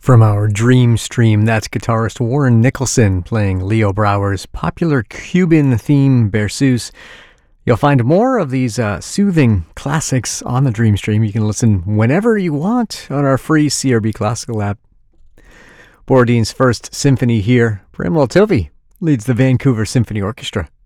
From our Dream Stream, that's guitarist Warren Nicholson playing Leo Brouwer's popular Cuban theme Berceuse. You'll find more of these soothing classics on the Dream Stream. You can listen whenever you want on our free CRB Classical app. Borodin's First Symphony here. Pramila Tovi leads the Vancouver Symphony Orchestra.